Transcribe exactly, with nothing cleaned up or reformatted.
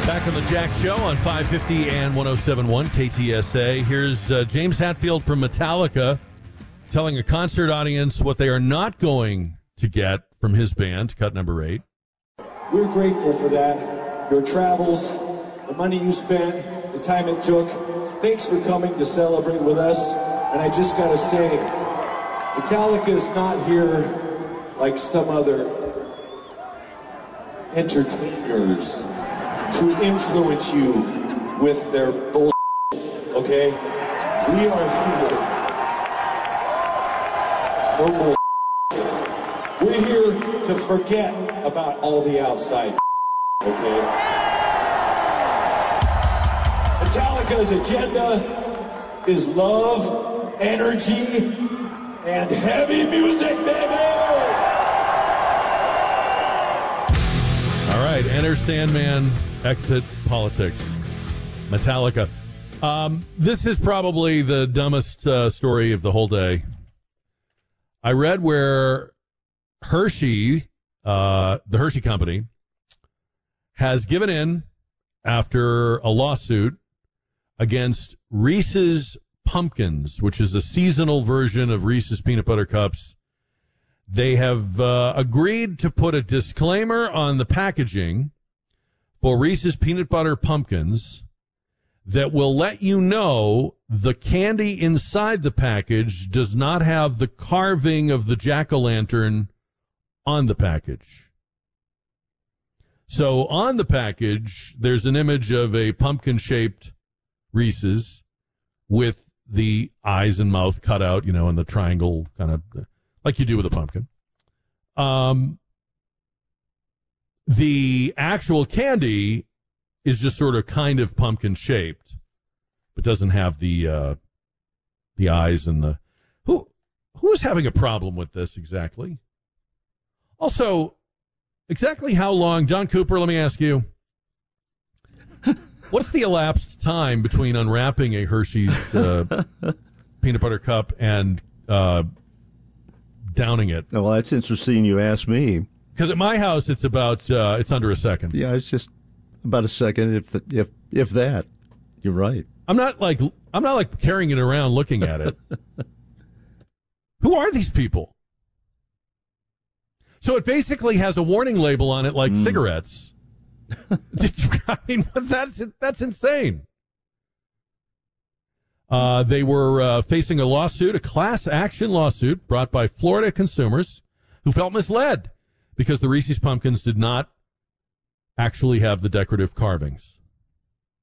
Back on the Jack Show on five fifty and one oh seven point one K T S A. Here's uh, James Hetfield from Metallica telling a concert audience what they are not going to get from his band, Cut Number Eight. We're grateful for that. Your travels, the money you spent, the time it took. Thanks for coming to celebrate with us. And I just gotta say, Metallica is not here like some other entertainers to influence you with their bullshit, okay? We are here. No bullshit. We're here to forget about all the outside, okay? Metallica's agenda is love, energy, and heavy music, baby! All right, enter Sandman, exit politics. Metallica. Um, this is probably the dumbest uh, story of the whole day. I read where Hershey, uh, the Hershey Company, has given in after a lawsuit against Reese's Pumpkins, which is a seasonal version of Reese's Peanut Butter Cups. They have uh, agreed to put a disclaimer on the packaging for Reese's Peanut Butter Pumpkins that will let you know the candy inside the package does not have the carving of the jack-o'-lantern on the package. So on the package, there's an image of a pumpkin-shaped Reese's with the eyes and mouth cut out, you know, and the triangle kind of like you do with a pumpkin. Um, the actual candy is just sort of kind of pumpkin-shaped, but doesn't have the uh, the eyes and the... Who Who is having a problem with this exactly? Also, exactly how long... John Cooper, let me ask you. What's the elapsed time between unwrapping a Hershey's uh, peanut butter cup and uh, downing it? Well, that's interesting you asked me. Because at my house, it's about, uh, it's under a second. Yeah, it's just about a second, if if if that. You're right. I'm not like, I'm not like carrying it around looking at it. Who are these people? So it basically has a warning label on it like mm. cigarettes. I mean, that's that's insane. Uh, they were uh, facing a lawsuit, a class action lawsuit brought by Florida consumers who felt misled because the Reese's Pumpkins did not actually have the decorative carvings.